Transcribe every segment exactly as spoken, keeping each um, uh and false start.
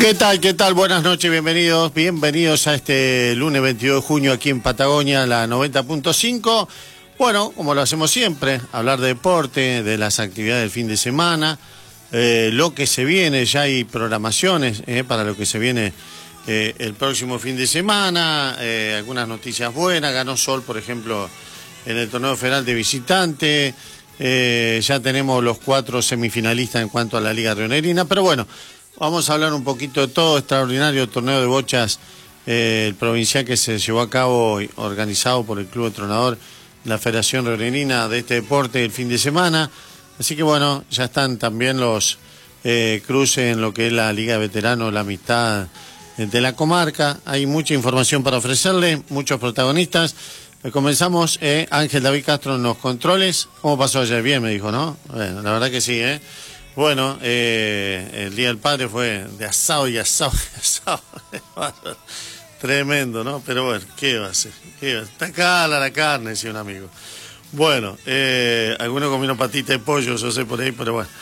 ¿Qué tal? ¿Qué tal? Buenas noches, bienvenidos. Bienvenidos a este lunes veintidós de junio aquí en Patagonia, la noventa punto cinco. Bueno, como lo hacemos siempre, hablar de deporte, de las actividades del fin de semana, eh, lo que se viene, ya hay programaciones eh, para lo que se viene eh, el próximo fin de semana, eh, algunas noticias buenas, ganó Sol, por ejemplo, en el torneo federal de visitante, eh, ya tenemos los cuatro semifinalistas en cuanto a la Liga Rionegrina, pero bueno, vamos a hablar un poquito de todo, extraordinario torneo de bochas, eh, el provincial que se llevó a cabo, organizado por el Club de Tronador, la Federación Rionegrina de este deporte el fin de semana. Así que bueno, ya están también los eh, cruces en lo que es la Liga de Veteranos, la amistad de la comarca. Hay mucha información para ofrecerle, muchos protagonistas. Eh, comenzamos, eh, Ángel David Castro en los controles. ¿Cómo pasó ayer? Bien, me dijo, ¿no? Bueno, la verdad que sí, ¿eh? Bueno, eh, el Día del Padre fue de asado y asado y asado. Tremendo, ¿no? Pero bueno, ¿qué va a hacer? ¿Qué va a hacer? Está cala la carne, decía un amigo. Bueno, eh, algunos comieron patita de pollo, yo sé por ahí, pero bueno.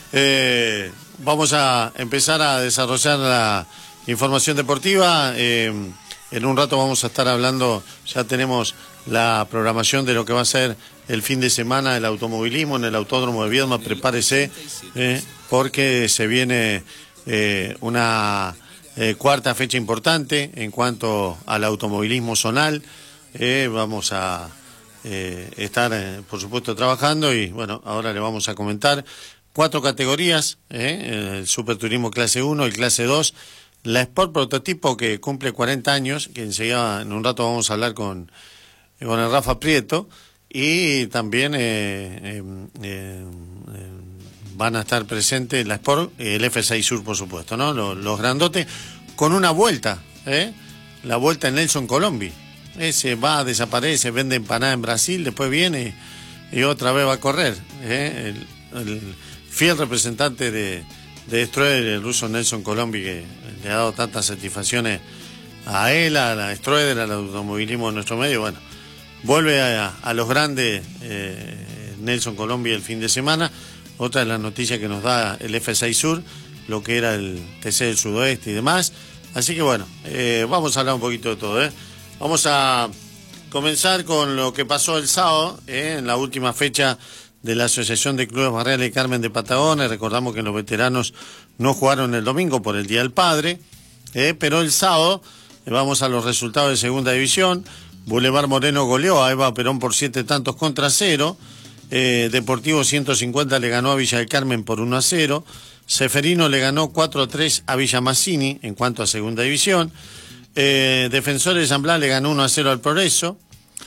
Eh, vamos a empezar a desarrollar la información deportiva. Eh, en un rato vamos a estar hablando, ya tenemos la programación de lo que va a ser el fin de semana del automovilismo en el Autódromo de Viedma. Prepárese, eh, porque se viene eh, una eh, cuarta fecha importante en cuanto al automovilismo zonal. Eh, vamos a eh, estar, eh, por supuesto, trabajando y, bueno, ahora le vamos a comentar cuatro categorías, eh, el Superturismo Clase uno, el Clase dos, la Sport Prototipo que cumple cuarenta años, que enseguida en un rato vamos a hablar con, con el Rafa Prieto, y también eh, eh, eh, van a estar presentes la Sport, el F seis Sur, por supuesto, ¿no? Los, los grandotes, con una vuelta, ¿eh? La vuelta en Nelson Colombi. Ese va, desaparece, vende empanada en Brasil, después viene y, y otra vez va a correr. ¿eh? El, el fiel representante de, de Destroyer, el ruso Nelson Colombi, que le ha dado tantas satisfacciones a él, a la Destroyer, al automovilismo de nuestro medio. Bueno, vuelve a, a los grandes eh, Nelson Colombi el fin de semana. Otra de las noticias que nos da el F seis Sur, lo que era el T C del Sudoeste y demás. Así que bueno, eh, vamos a hablar un poquito de todo, ¿eh? Vamos a comenzar con lo que pasó el sábado, ¿eh? En la última fecha de la Asociación de Clubes Barriales de Carmen de Patagones. Recordamos que los veteranos no jugaron el domingo por el Día del Padre, ¿eh? Pero el sábado eh, vamos a los resultados de Segunda División. Boulevard Moreno goleó a Eva Perón por siete tantos contra cero. Eh, Deportivo ciento cincuenta le ganó a Villa del Carmen por uno a cero. Seferino le ganó cuatro a tres a Villa Mazzini en cuanto a Segunda División. Eh, Defensores de San Blas le ganó uno a cero al Progreso.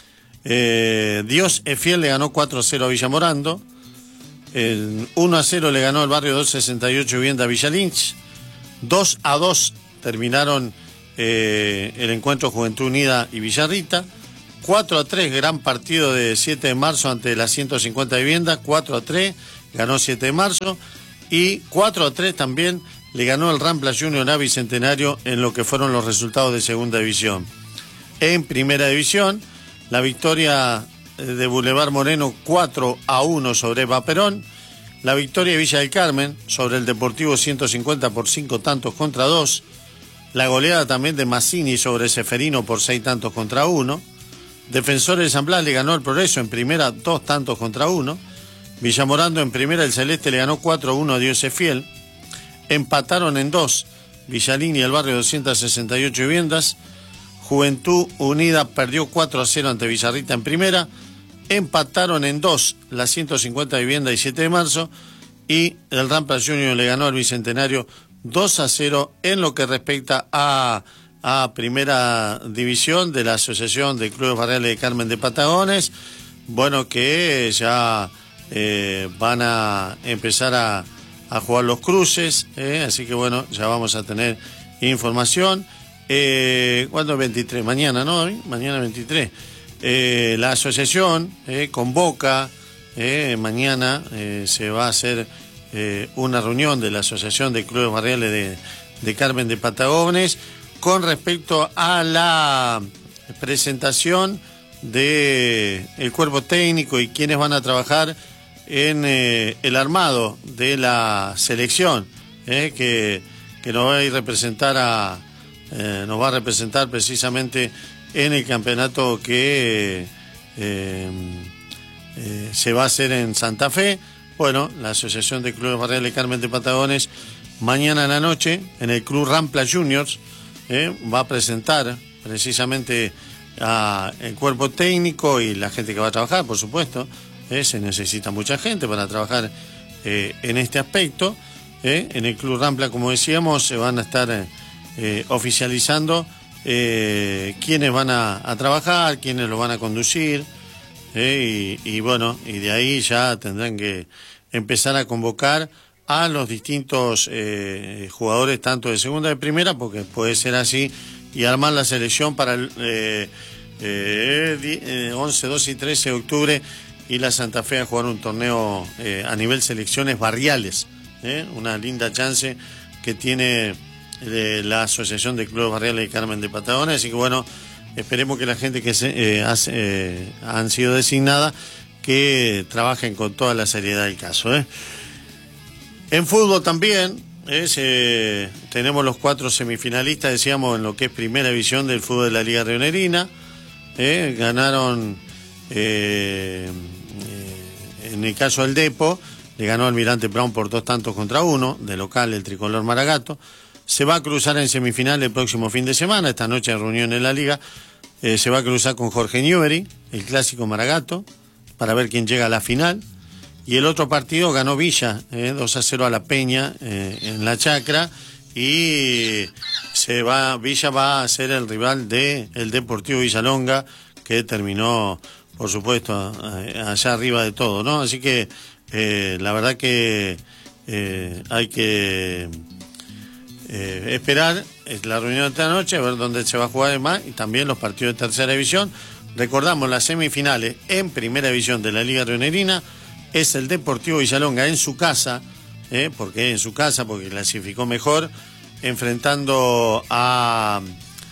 Eh, Dios es Fiel le ganó cuatro a cero a Villa Morando. Eh, uno a cero le ganó el barrio doscientos sesenta y ocho Vivienda Villa Lynch. dos a dos terminaron eh, el encuentro Juventud Unida y Villarrita. cuatro a tres, gran partido de siete de marzo ante las ciento cincuenta viviendas. cuatro a tres, ganó siete de marzo. Y cuatro a tres también le ganó el Rampla Junior a Bicentenario en lo que fueron los resultados de Segunda División. En Primera División, la victoria de Boulevard Moreno cuatro a uno sobre Eva Perón. La victoria de Villa del Carmen sobre el Deportivo ciento cincuenta por cinco tantos contra dos. La goleada también de Mazzini sobre Seferino por seis tantos contra uno. Defensores de San Blas le ganó el Progreso en primera dos tantos contra uno. Villamorando en primera el Celeste le ganó cuatro a uno a Dios es Fiel. Empataron en dos Villalín y el barrio doscientos sesenta y ocho viviendas. Juventud Unida perdió cuatro a cero ante Villarrita en primera. Empataron en dos las ciento cincuenta viviendas y siete de marzo. Y el Rampla Junior le ganó al Bicentenario dos a cero en lo que respecta a, a Primera División de la Asociación de Clubes Barriales de Carmen de Patagones. Bueno, que ya eh, van a empezar a a jugar los cruces, eh, así que bueno, ya vamos a tener información. Eh, ¿Cuándo es veintitrés? Mañana, ¿no? Mañana veintitrés. Eh, la asociación eh, convoca, eh, mañana eh, se va a hacer eh, una reunión de la Asociación de Clubes Barriales de, de Carmen de Patagones con respecto a la presentación de el cuerpo técnico y quienes van a trabajar en eh, el armado de la selección, eh, que, que nos va a ir representar a, eh, nos va a representar precisamente en el campeonato que eh, eh, se va a hacer en Santa Fe. Bueno, la Asociación de Clubes Barriales Carmen de Patagones, mañana en la noche, en el Club Rampla Juniors, eh, va a presentar precisamente a el cuerpo técnico y la gente que va a trabajar, por supuesto. Eh, se necesita mucha gente para trabajar eh, en este aspecto. Eh. En el Club Rampla, como decíamos, se van a estar eh, oficializando eh, quiénes van a, a trabajar, quiénes lo van a conducir. Eh, y, y bueno, y de ahí ya tendrán que empezar a convocar a los distintos eh, jugadores, tanto de segunda y de primera, porque puede ser así, y armar la selección para el eh, eh, once, doce y trece de octubre, y la Santa Fe a jugar un torneo eh, a nivel selecciones barriales. Eh, una linda chance que tiene eh, la Asociación de Clubes Barriales de Carmen de Patagones. Así que bueno, esperemos que la gente que se, eh, hace, eh, han sido designadas que trabajen con toda la seriedad del caso. ¿eh? En fútbol también es, eh, tenemos los cuatro semifinalistas, decíamos, en lo que es primera división del fútbol de la Liga Rionerina. ¿eh? Ganaron, eh, eh, en el caso del Depo, le ganó Almirante Brown por dos tantos contra uno, de local el tricolor Maragato. Se va a cruzar en semifinal el próximo fin de semana, esta noche hay reunión en la Liga. Eh, se va a cruzar con Jorge Newbery, el clásico Maragato, para ver quién llega a la final. Y el otro partido ganó Villa, eh, dos a cero a La Peña eh, en la Chacra, y se va, Villa va a ser el rival de el Deportivo Villalonga, que terminó, por supuesto, allá arriba de todo, ¿no? Así que eh, la verdad que eh, hay que eh, esperar la reunión de esta noche, a ver dónde se va a jugar más, y también los partidos de tercera división. Recordamos las semifinales en primera división de la Liga Rionerina. Es el Deportivo Villalonga en su casa, eh, porque en su casa, porque clasificó mejor, enfrentando a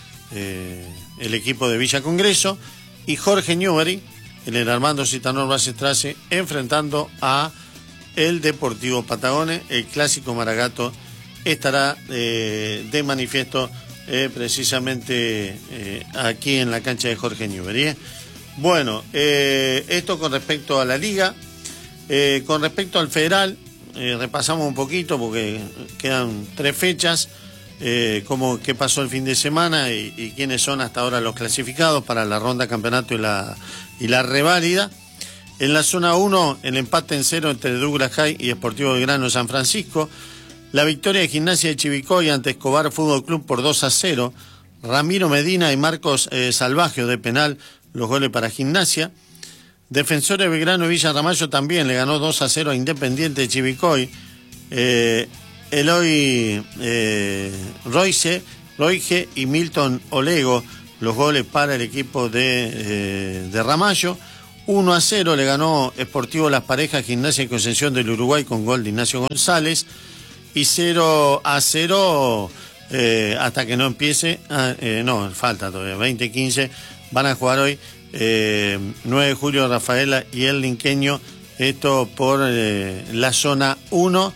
eh, el equipo de Villa Congreso, y Jorge Newbery, en el Armando Citanor Basestrace, enfrentando a el Deportivo Patagones. El clásico Maragato estará eh, de manifiesto eh, precisamente eh, aquí en la cancha de Jorge Newbery. ¿eh? Bueno, eh, esto con respecto a la Liga. Eh, con respecto al federal, eh, repasamos un poquito porque quedan tres fechas, eh, como qué pasó el fin de semana y, y quiénes son hasta ahora los clasificados para la ronda campeonato y la, y la reválida. En la zona uno, el empate en cero entre Douglas High y Sportivo Belgrano de San Francisco. La victoria de Gimnasia de Chivicoy ante Escobar Fútbol Club por dos a cero. Ramiro Medina y Marcos eh, Salvagio de penal, los goles para Gimnasia. Defensor de Belgrano y Villa Ramallo también le ganó dos a cero a Independiente de Chivicoy. Eh, Eloy eh, Royce, Roige y Milton Olego, los goles para el equipo de, eh, de Ramallo. uno a cero le ganó Sportivo Las Parejas, Gimnasia y Concepción del Uruguay con gol de Ignacio González. Y cero a cero eh, hasta que no empiece, ah, eh, no, falta todavía, veinte quince, van a jugar hoy. Eh, nueve de julio Rafaela y el Linqueño, esto por eh, la zona uno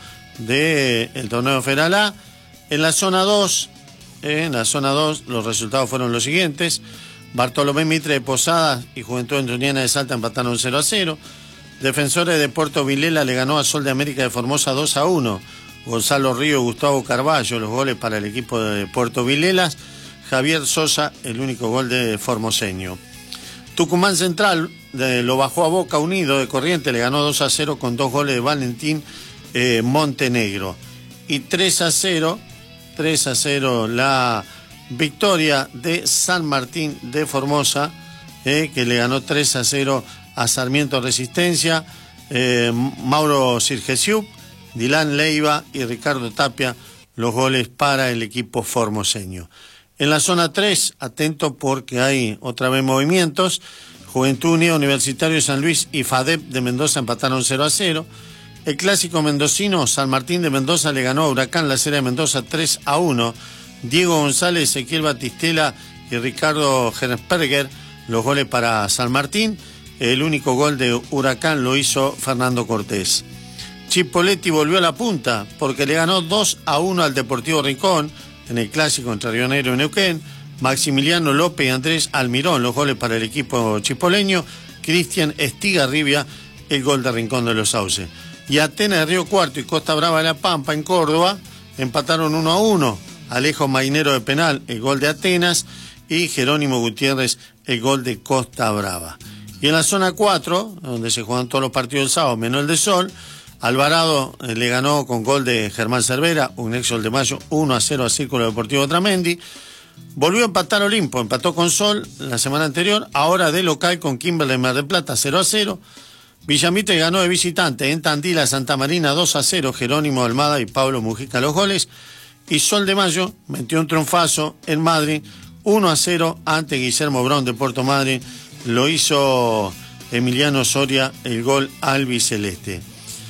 del torneo Federal A. En la zona dos, eh, en la zona dos los resultados fueron los siguientes: Bartolomé Mitre de Posadas y Juventud Entrerriana de Salta empataron cero a cero. Defensores de Puerto Vilela le ganó a Sol de América de Formosa dos a uno. Gonzalo Río y Gustavo Carballo, los goles para el equipo de Puerto Vilelas. Javier Sosa, el único gol de formoseño. Tucumán Central de, lo bajó a Boca Unido de Corrientes, le ganó dos a cero con dos goles de Valentín eh, Montenegro. Y tres a cero, tres a cero la victoria de San Martín de Formosa, eh, que le ganó tres a cero a Sarmiento Resistencia. Eh, Mauro Sirgesiuk, Dilán Leiva y Ricardo Tapia, los goles para el equipo formoseño. En la zona tres, atento porque hay otra vez movimientos. Juventud Unida Universitario de San Luis y FADEP de Mendoza empataron cero a cero. El clásico mendocino, San Martín de Mendoza le ganó a Huracán La Cera de Mendoza tres a uno. Diego González, Ezequiel Batistela y Ricardo Gernsperger, los goles para San Martín. El único gol de Huracán lo hizo Fernando Cortés. Chipoleti volvió a la punta porque le ganó dos a uno al Deportivo Rincón en el clásico entre Río Negro y Neuquén. Maximiliano López y Andrés Almirón, los goles para el equipo chipoleño. Cristian Estigarribia, el gol de Rincón de los Sauces. Y Atenas de Río Cuarto y Costa Brava de La Pampa, en Córdoba, empataron uno a uno. Alejo Mainero de penal, el gol de Atenas. Y Jerónimo Gutiérrez, el gol de Costa Brava. Y en la zona cuatro, donde se juegan todos los partidos del sábado, menos el de Sol, Alvarado eh, le ganó con gol de Germán Cervera, un ex Sol de Mayo, uno a cero a Círculo Deportivo Tramendi. Volvió a empatar Olimpo, empató con Sol la semana anterior, ahora de local con Kimberley Mar del Plata cero a cero. Villamitre ganó de visitante en Tandil a Santa Marina dos a cero, Jerónimo Almada y Pablo Mujica los goles. Y Sol de Mayo metió un triunfazo en Madrid, uno a cero ante Guillermo Brown de Puerto Madryn. Lo hizo Emiliano Soria, el gol albiceleste.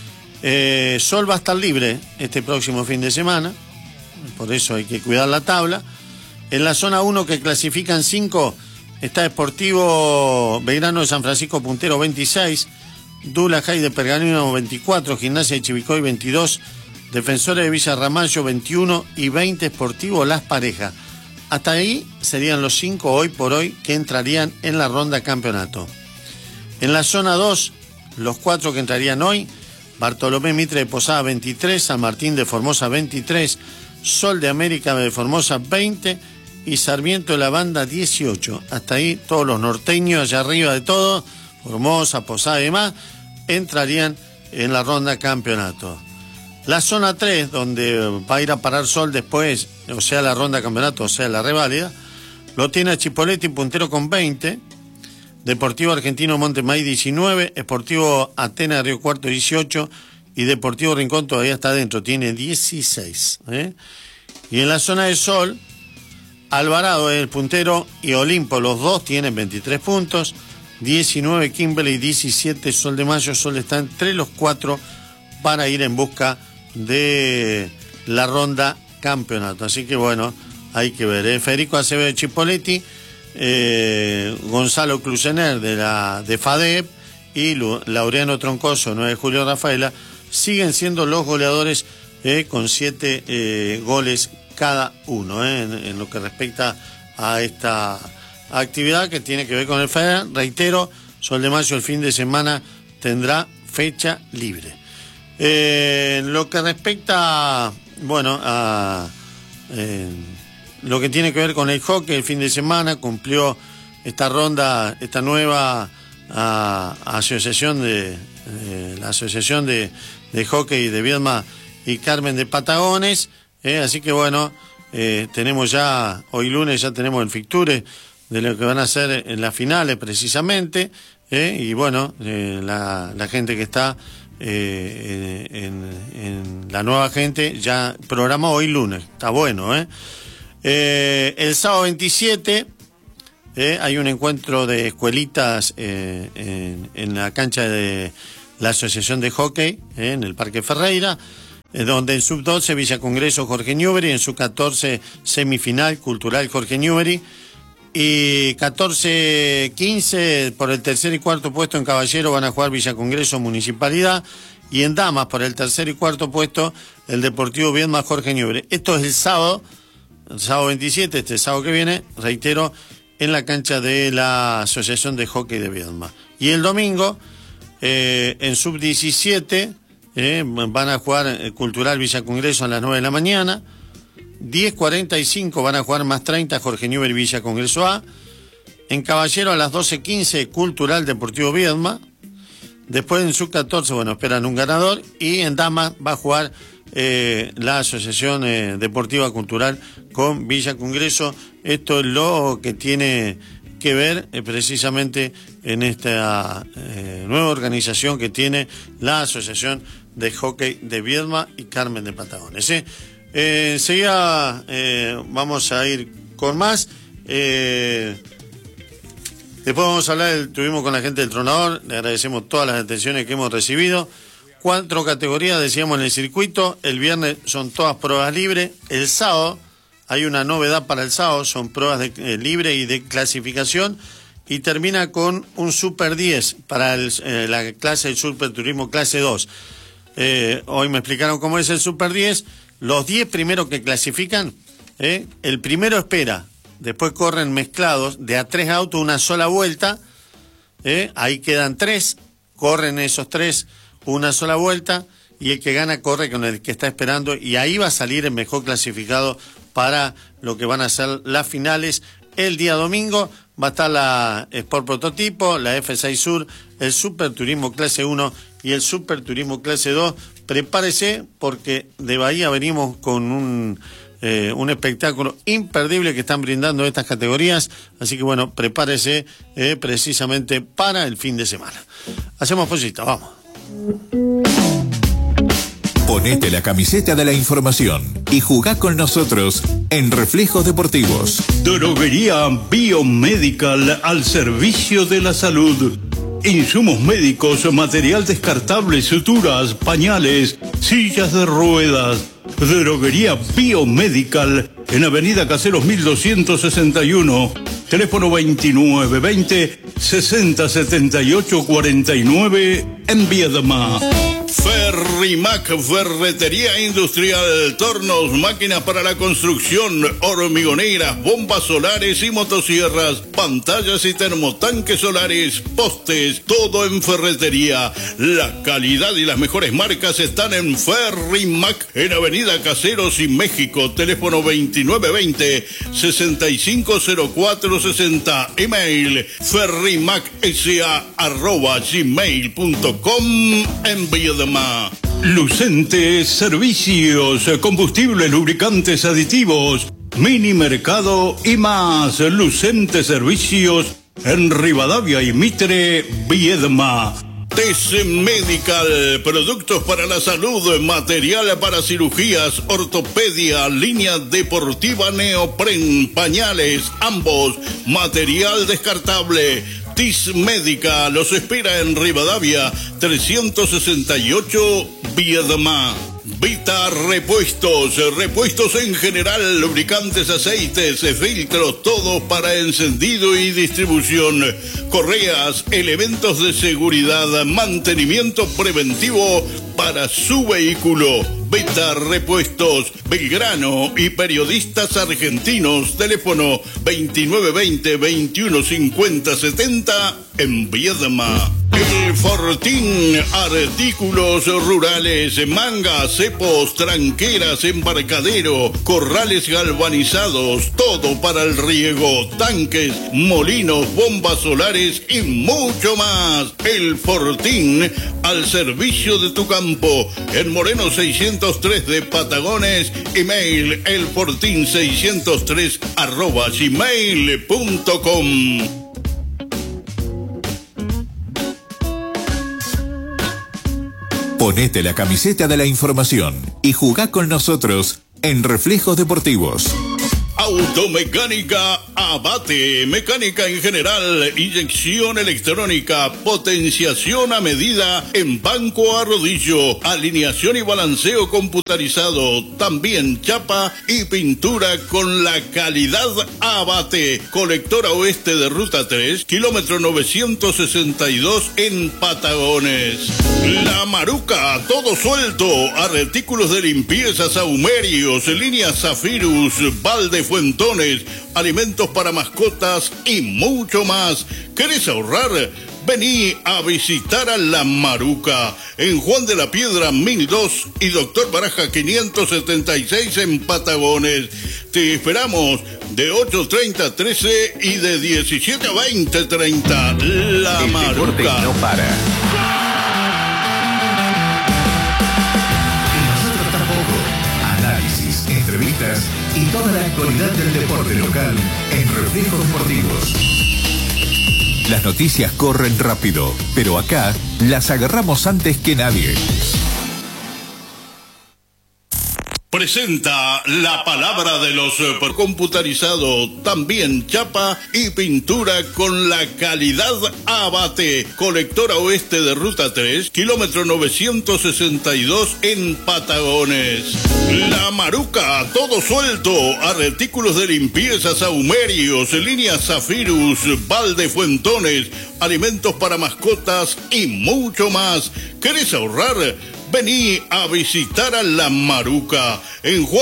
Eh, Sol va a estar libre este próximo fin de semana, por eso hay que cuidar la tabla. En la zona uno, que clasifican cinco, está Sportivo Belgrano de San Francisco puntero veintiséis, Dula Jai de Pergamino veinticuatro, Gimnasia de Chivicoy veintidós, Defensores de Villa Ramallo veintiuno y veinte Sportivo Las Parejas. Hasta ahí serían los cinco hoy por hoy que entrarían en la ronda campeonato. En la zona dos, los cuatro que entrarían hoy: Bartolomé Mitre de Posada veintitrés, San Martín de Formosa veintitrés, Sol de América de Formosa veinte y Sarmiento de la Banda dieciocho. Hasta ahí todos los norteños, allá arriba de todo, Formosa, Posada y demás, entrarían en la ronda campeonato. La zona tres, donde va a ir a parar Sol después, o sea la ronda campeonato, o sea la reválida, lo tiene a Chipoleti puntero con veinte, Deportivo Argentino Montemay diecinueve, Sportivo Atenas de Río Cuarto dieciocho y Deportivo Rincón todavía está adentro, tiene dieciséis. ¿eh? Y en la zona de Sol, Alvarado es el puntero y Olimpo, los dos tienen veintitrés puntos, diecinueve Kimberley y diecisiete Sol de Mayo. Sol está entre los cuatro para ir en busca de la ronda campeonato. Así que bueno, hay que ver. ¿eh? Federico Acevedo de Chipoleti, eh, Gonzalo Clusener de la de FADEP y Laureano Troncoso, nueve de Julio Rafaela, siguen siendo los goleadores eh, con siete eh, goles cada uno, eh, en, en lo que respecta a esta actividad que tiene que ver con el Feder. Reitero, Sol de Mayo el fin de semana tendrá fecha libre. Eh, en lo que respecta, bueno, a eh, lo que tiene que ver con el hockey, el fin de semana cumplió esta ronda, esta nueva a, a asociación de eh, la asociación de, de hockey de Viedma y Carmen de Patagones, eh, así que bueno, eh, tenemos ya, hoy lunes ya tenemos el fixture de lo que van a ser en las finales precisamente, eh, y bueno, eh, la, la gente que está Eh, en, en la nueva gente ya programa hoy lunes, está bueno. ¿eh? Eh, el sábado veintisiete eh, hay un encuentro de escuelitas eh, en, en la cancha de la Asociación de Hockey, eh, en el Parque Ferreira, eh, donde en sub doce Villa Congreso Jorge Newbery, en sub catorce semifinal Cultural Jorge Newbery, y catorce quince por el tercer y cuarto puesto en Caballero van a jugar Villa Congreso Municipalidad, y en damas por el tercer y cuarto puesto el Deportivo Viedma Jorge Newbery. Esto es el sábado, el sábado veintisiete, este sábado que viene, reitero, en la cancha de la Asociación de Hockey de Viedma. Y el domingo, eh, en sub diecisiete, eh, van a jugar el Cultural Villa Congreso a las nueve de la mañana. diez cuarenta y cinco van a jugar más treinta Jorge Newbery Villa Congreso A. En Caballero a las doce quince Cultural Deportivo Viedma. Después en sub catorce, bueno, esperan un ganador. Y en damas va a jugar eh, la Asociación eh, Deportiva Cultural con Villa Congreso. Esto es lo que tiene que ver eh, precisamente en esta eh, nueva organización que tiene la Asociación de Hockey de Viedma y Carmen de Patagones. ¿eh? Eh, enseguida eh, vamos a ir con más. Eh, después vamos a hablar, tuvimos con la gente del Tronador, le agradecemos todas las atenciones que hemos recibido. Cuatro categorías, decíamos, en el circuito. El viernes son todas pruebas libres. El sábado hay una novedad para el sábado, son pruebas de, eh, libre y de clasificación. Y termina con un Super diez para el, eh, la clase del Super Turismo clase dos. eh, hoy me explicaron cómo es el Super diez, los diez primeros que clasifican, eh, el primero espera, después corren mezclados de a tres autos una sola vuelta, eh, ahí quedan tres, corren esos tres una sola vuelta, y el que gana corre con el que está esperando, y ahí va a salir el mejor clasificado para lo que van a ser las finales. El día domingo va a estar la Sport Prototipo, la F seis Sur, el Super Turismo Clase uno y el Super Turismo Clase dos. Prepárese porque de Bahía venimos con un, eh, un espectáculo imperdible que están brindando estas categorías. Así que bueno, prepárese eh, precisamente para el fin de semana. Hacemos posita, vamos. Ponete la camiseta de la información y jugá con nosotros en Reflejos Deportivos. Droguería Biomedical al servicio de la salud. Insumos médicos, material descartable, suturas, pañales, sillas de ruedas. Droguería Biomedical en Avenida Caseros mil doscientos sesenta y uno. Teléfono veintinueve veinte sesenta setenta y ocho cuarenta y nueve en Viedma. Ferrimac, ferretería industrial, tornos, máquinas para la construcción, hormigoneras, bombas solares y motosierras, pantallas y termotanques solares, postes, todo en ferretería. La calidad y las mejores marcas están en Ferrimac, en Avenida Caseros y México. Teléfono veintinueve veinte sesenta y cinco cero cuatro sesenta. Email ferrimacsa arroba gmail punto com. Envío Lucente Servicios, combustibles, lubricantes, aditivos, mini mercado y más. Lucente Servicios en Rivadavia y Mitre, Viedma. Tess Medical, productos para la salud, material para cirugías, ortopedia, línea deportiva neopren, pañales, ambos, material descartable. Tess Medical los espera en Rivadavia trescientos sesenta y ocho, Viedma. Vita Repuestos, repuestos en general, lubricantes, aceites, filtros, todo para encendido y distribución, correas, elementos de seguridad, mantenimiento preventivo para su vehículo. Vita Repuestos, Belgrano y periodistas argentinos. Teléfono veintinueve veinte veintiuno cincuenta setenta en Viedma. El Fortín, artículos rurales, mangas, cepos, tranqueras, embarcadero, corrales galvanizados, todo para el riego, tanques, molinos, bombas solares y mucho más. El Fortín, al servicio de tu campo, en Moreno seiscientos tres de Patagones. Email elfortin seiscientos tres arroba gmail punto com. Ponete la camiseta de la información y jugá con nosotros en Reflejos Deportivos. Automecánica Abate, mecánica en general, inyección electrónica, potenciación a medida en banco a rodillo, alineación y balanceo computarizado, también chapa y pintura con la calidad Abate. Colectora oeste de Ruta tres, kilómetro novecientos sesenta y dos en Patagones. La Maruca, todo suelto, artículos de limpieza, saumerios, líneas Zafirus, balde Fuentones, alimentos para mascotas y mucho más. ¿Querés ahorrar? Vení a visitar a La Maruca en Juan de la Piedra mil dos y Doctor Baraja quinientos setenta y seis en Patagones. Te esperamos de ocho treinta a trece y de diecisiete a veinte treinta. La El Maruca. deporte no para. Y nosotros tampoco. Análisis, entrevistas y toda la actualidad del deporte local en Reflejos Deportivos. Las noticias corren rápido, pero acá las agarramos antes que nadie. Presenta la palabra de los eh, por computarizado, también chapa y pintura con la calidad Abate. Colectora oeste de Ruta tres, kilómetro novecientos sesenta y dos en Patagones. La Maruca, todo suelto, artículos de limpieza, saumerios, líneas Zafirus, balde Fuentones, alimentos para mascotas y mucho más. ¿Querés ahorrar? Vení a visitar a La Maruca en Juan